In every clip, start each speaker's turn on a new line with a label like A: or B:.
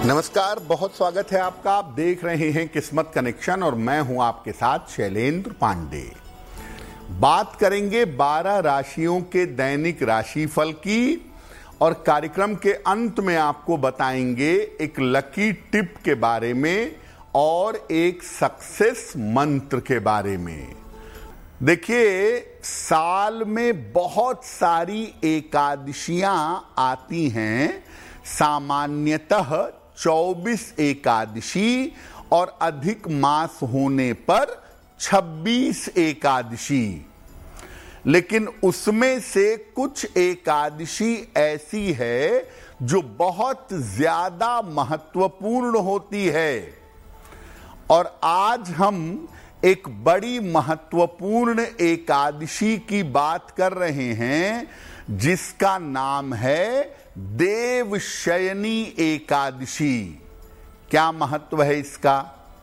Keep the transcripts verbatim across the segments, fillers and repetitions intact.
A: नमस्कार, बहुत स्वागत है आपका। आप देख रहे हैं किस्मत कनेक्शन और मैं हूं आपके साथ शैलेंद्र पांडे। बात करेंगे बारह राशियों के दैनिक राशिफल की और कार्यक्रम के अंत में आपको बताएंगे एक लकी टिप के बारे में और एक सक्सेस मंत्र के बारे में। देखिए, साल में बहुत सारी एकादशियां आती हैं, सामान्यतः चौबीस एकादशी और अधिक मास होने पर छब्बीस एकादशी, लेकिन उसमें से कुछ एकादशी ऐसी है जो बहुत ज्यादा महत्वपूर्ण होती है। और आज हम एक बड़ी महत्वपूर्ण एकादशी की बात कर रहे हैं जिसका नाम है देवशयनी एकादशी। क्या महत्व है इसका?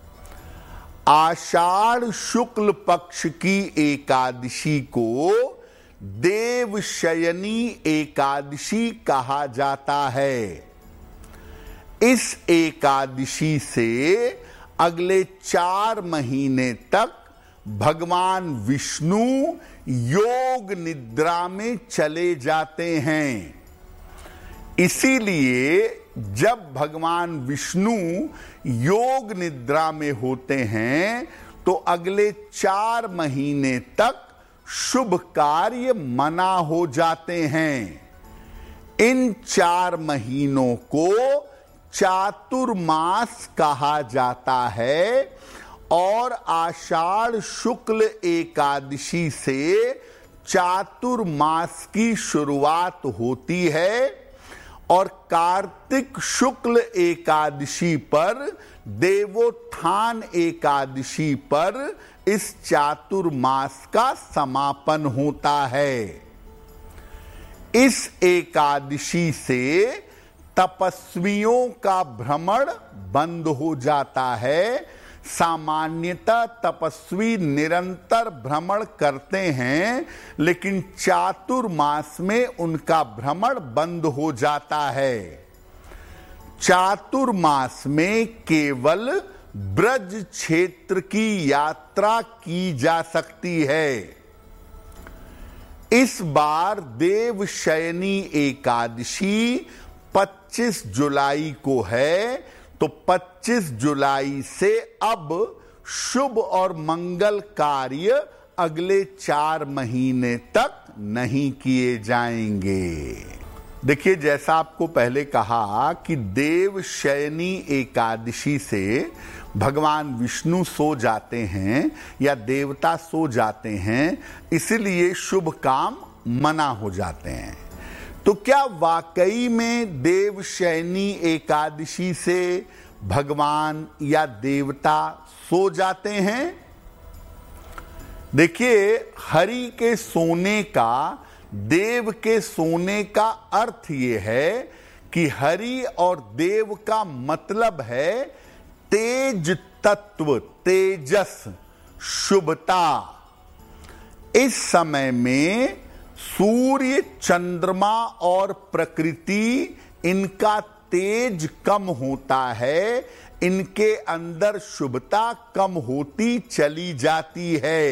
A: आषाढ़ शुक्ल पक्ष की एकादशी को देवशयनी एकादशी कहा जाता है। इस एकादशी से अगले चार महीने तक भगवान विष्णु योग निद्रा में चले जाते हैं। इसीलिए जब भगवान विष्णु योग निद्रा में होते हैं तो अगले चार महीने तक शुभ कार्य मना हो जाते हैं। इन चार महीनों को चातुर्मास कहा जाता है और आषाढ़ शुक्ल एकादशी से चातुर्मास की शुरुआत होती है और कार्तिक शुक्ल एकादशी पर, देवोत्थान एकादशी पर इस चातुर्मास का समापन होता है। इस एकादशी से तपस्वियों का भ्रमण बंद हो जाता है। सामान्यतः तपस्वी निरंतर भ्रमण करते हैं, लेकिन चातुर्मास में उनका भ्रमण बंद हो जाता है। चातुर्मास में केवल ब्रज क्षेत्र की यात्रा की जा सकती है। इस बार देवशयनी एकादशी पच्चीस जुलाई को है, तो पच्चीस जुलाई से अब शुभ और मंगल कार्य अगले चार महीने तक नहीं किए जाएंगे। देखिए, जैसा आपको पहले कहा कि देवशयनी एकादशी से भगवान विष्णु सो जाते हैं या देवता सो जाते हैं, इसलिए शुभ काम मना हो जाते हैं। तो क्या वाकई में देवशयनी एकादशी से भगवान या देवता सो जाते हैं? देखिए, हरि के सोने का, देव के सोने का अर्थ ये है कि हरि और देव का मतलब है तेज तत्व, तेजस, शुभता। इस समय में सूर्य, चंद्रमा और प्रकृति, इनका तेज कम होता है, इनके अंदर शुभता कम होती चली जाती है।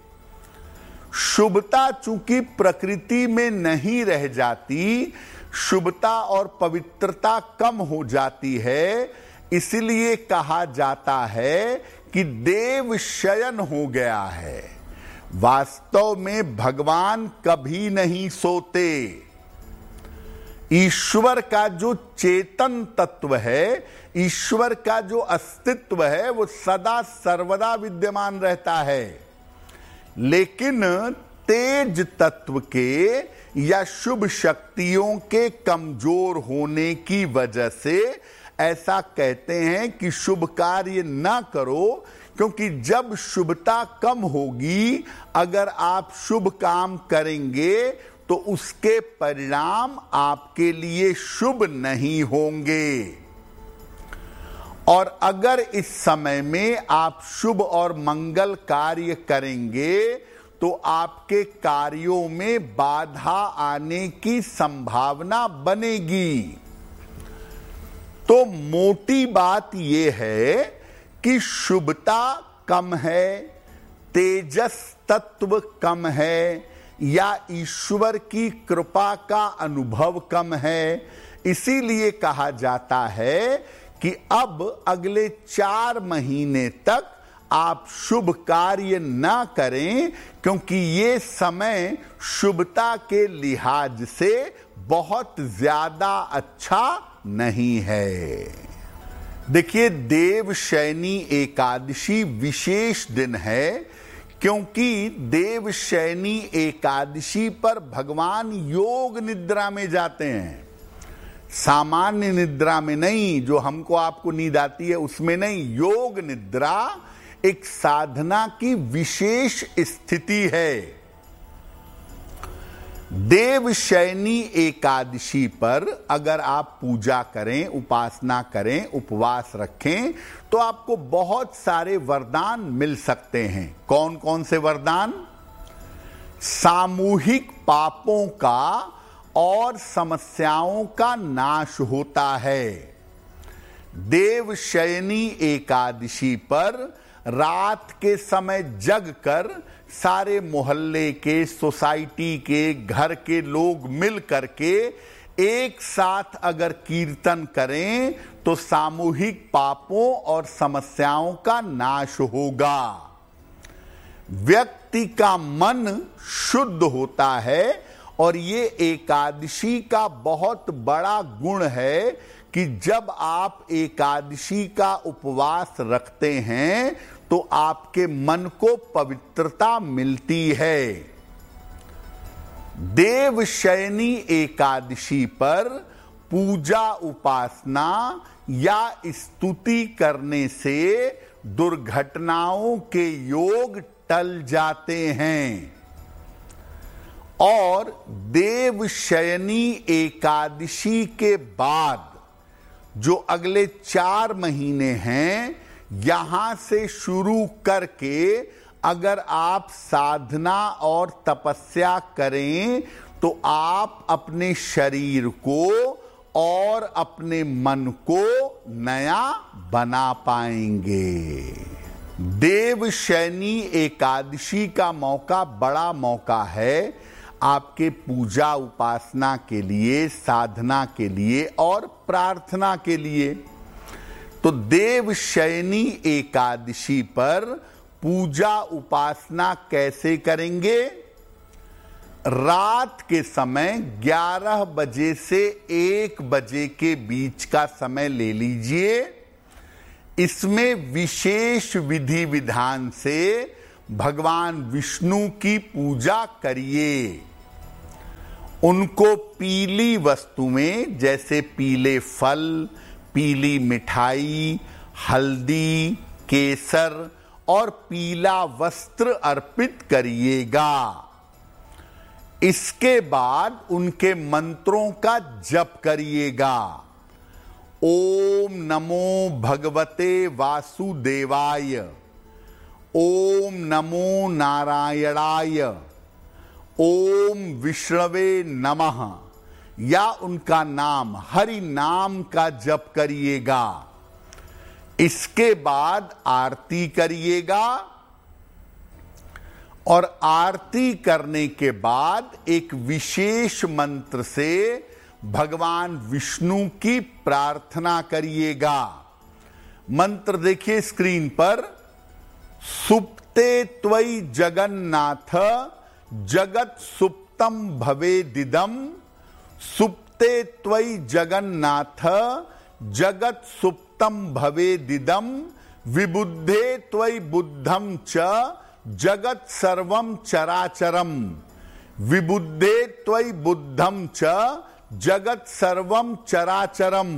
A: शुभता चूंकि प्रकृति में नहीं रह जाती, शुभता और पवित्रता कम हो जाती है, इसलिए कहा जाता है कि देव शयन हो गया है। वास्तव में भगवान कभी नहीं सोते। ईश्वर का जो चेतन तत्व है, ईश्वर का जो अस्तित्व है, वो सदा सर्वदा विद्यमान रहता है। लेकिन तेज तत्व के या शुभ शक्तियों के कमजोर होने की वजह से ऐसा कहते हैं कि शुभ कार्य ना करो, क्योंकि जब शुभता कम होगी, अगर आप शुभ काम करेंगे तो उसके परिणाम आपके लिए शुभ नहीं होंगे। और अगर इस समय में आप शुभ और मंगल कार्य करेंगे तो आपके कार्यों में बाधा आने की संभावना बनेगी। तो मोटी बात यह है कि शुभता कम है, तेजस तत्व कम है, या ईश्वर की कृपा का अनुभव कम है। इसीलिए कहा जाता है कि अब अगले चार महीने तक आप शुभ कार्य न करें, क्योंकि ये समय शुभता के लिहाज से बहुत ज्यादा अच्छा नहीं है। देखिए, देवशयनी एकादशी विशेष दिन है, क्योंकि देवशयनी एकादशी पर भगवान योग निद्रा में जाते हैं, सामान्य निद्रा में नहीं, जो हमको आपको नींद आती है उसमें नहीं। योग निद्रा एक साधना की विशेष स्थिति है। देवशयनी एकादशी पर अगर आप पूजा करें, उपासना करें, उपवास रखें, तो आपको बहुत सारे वरदान मिल सकते हैं। कौन कौन से वरदान? सामूहिक पापों का और समस्याओं का नाश होता है। देवशयनी एकादशी पर रात के समय जग कर सारे मोहल्ले के, सोसाइटी के, घर के लोग मिल करके एक साथ अगर कीर्तन करें तो सामूहिक पापों और समस्याओं का नाश होगा। व्यक्ति का मन शुद्ध होता है, और ये एकादशी का बहुत बड़ा गुण है कि जब आप एकादशी का उपवास रखते हैं तो आपके मन को पवित्रता मिलती है। देवशयनी एकादशी पर पूजा, उपासना या स्तुति करने से दुर्घटनाओं के योग टल जाते हैं। और देवशयनी एकादशी के बाद जो अगले चार महीने हैं, यहां से शुरू करके अगर आप साधना और तपस्या करें तो आप अपने शरीर को और अपने मन को नया बना पाएंगे। देवशयनी एकादशी का मौका बड़ा मौका है आपके पूजा उपासना के लिए, साधना के लिए और प्रार्थना के लिए। तो देवशयनी एकादशी पर पूजा उपासना कैसे करेंगे? रात के समय ग्यारह बजे से एक बजे के बीच का समय ले लीजिए। इसमें विशेष विधि विधान से भगवान विष्णु की पूजा करिए। उनको पीली वस्तुएं जैसे पीले फल, पीली मिठाई, हल्दी, केसर और पीला वस्त्र अर्पित करिएगा। इसके बाद उनके मंत्रों का जप करिएगा। ओम नमो भगवते वासुदेवाय, ओम नमो नारायणाय, ओम विष्णवे नमः, या उनका नाम, हरि नाम का जप करिएगा। इसके बाद आरती करिएगा, और आरती करने के बाद एक विशेष मंत्र से भगवान विष्णु की प्रार्थना करिएगा। मंत्र देखिए स्क्रीन पर। सुप्ते त्वयि जगन्नाथ जगत सुप्तम भवेदिदम, सुप्ते त्वयि जगन्नाथ जगत सुप्तम भवेदिदम, विबुद्धे त्वयि बुद्धम च जगत सर्वम चराचरम, विबुद्धे त्वयि बुद्धम च जगत सर्वम चराचरम।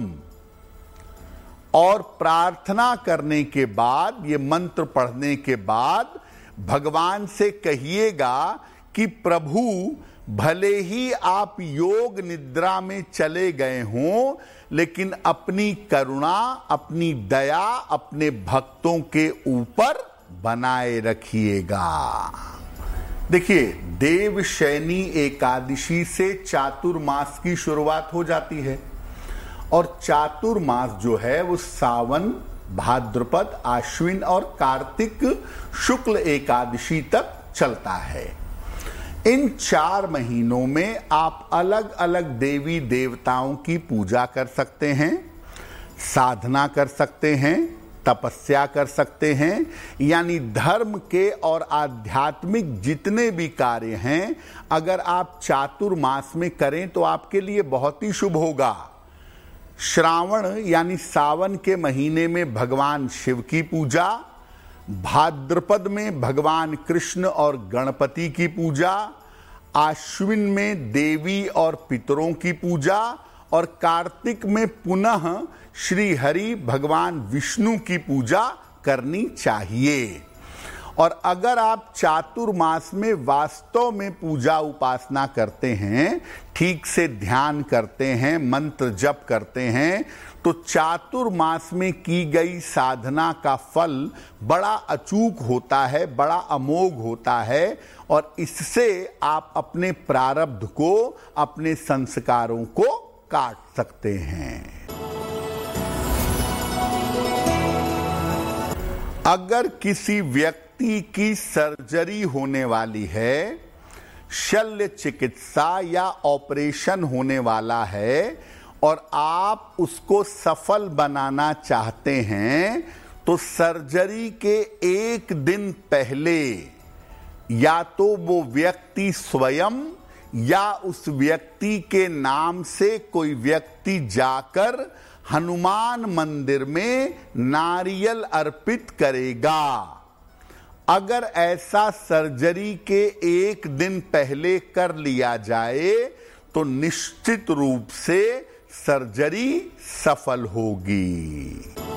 A: और प्रार्थना करने के बाद, ये मंत्र पढ़ने के बाद भगवान से कहिएगा कि प्रभु, भले ही आप योग निद्रा में चले गए हों, लेकिन अपनी करुणा, अपनी दया अपने भक्तों के ऊपर बनाए रखिएगा। देखिए, देवशयनी एकादशी से चातुर्मास की शुरुआत हो जाती है, और चातुर्मास जो है वो सावन, भाद्रपद, आश्विन और कार्तिक शुक्ल एकादशी तक चलता है। इन चार महीनों में आप अलग अलग देवी देवताओं की पूजा कर सकते हैं, साधना कर सकते हैं, तपस्या कर सकते हैं, यानी धर्म के और आध्यात्मिक जितने भी कार्य हैं अगर आप चातुर्मास में करें तो आपके लिए बहुत ही शुभ होगा। श्रावण यानी सावन के महीने में भगवान शिव की पूजा, भाद्रपद में भगवान कृष्ण और गणपति की पूजा, आश्विन में देवी और पितरों की पूजा और कार्तिक में पुनः श्री हरि भगवान विष्णु की पूजा करनी चाहिए। और अगर आप चातुर्मास में वास्तव में पूजा उपासना करते हैं, ठीक से ध्यान करते हैं, मंत्र जप करते हैं, तो चातुर्मास में की गई साधना का फल बड़ा अचूक होता है, बड़ा अमोघ होता है और इससे आप अपने प्रारब्ध को, अपने संस्कारों को काट सकते हैं। अगर किसी व्यक्ति की सर्जरी होने वाली है, शल्य चिकित्सा या ऑपरेशन होने वाला है और आप उसको सफल बनाना चाहते हैं, तो सर्जरी के एक दिन पहले या तो वो व्यक्ति स्वयं या उस व्यक्ति के नाम से कोई व्यक्ति जाकर हनुमान मंदिर में नारियल अर्पित करेगा। अगर ऐसा सर्जरी के एक दिन पहले कर लिया जाए तो निश्चित रूप से सर्जरी सफल होगी।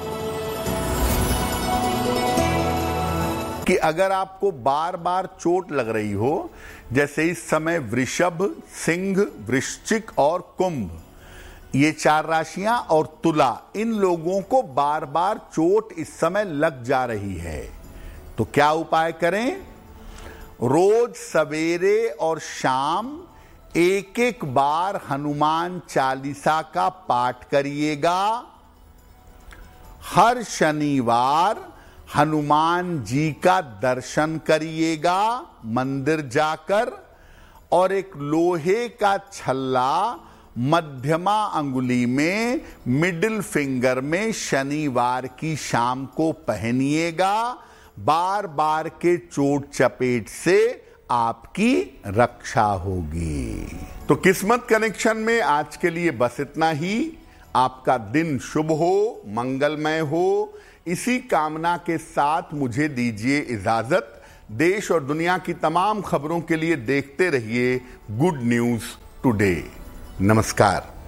A: कि अगर आपको बार बार चोट लग रही हो, जैसे इस समय वृषभ, सिंह, वृश्चिक और कुंभ, ये चार राशियां और तुला, इन लोगों को बार बार चोट इस समय लग जा रही है, तो क्या उपाय करें? रोज सवेरे और शाम एक एक बार हनुमान चालीसा का पाठ करिएगा। हर शनिवार हनुमान जी का दर्शन करिएगा मंदिर जाकर और एक लोहे का छल्ला मध्यमा अंगुली में, मिडिल फिंगर में शनिवार की शाम को पहनिएगा। बार बार के चोट चपेट से आपकी रक्षा होगी। तो किस्मत कनेक्शन में आज के लिए बस इतना ही। आपका दिन शुभ हो, मंगलमय हो, इसी कामना के साथ मुझे दीजिए इजाजत। देश और दुनिया की तमाम खबरों के लिए देखते रहिए गुड न्यूज टुडे। नमस्कार।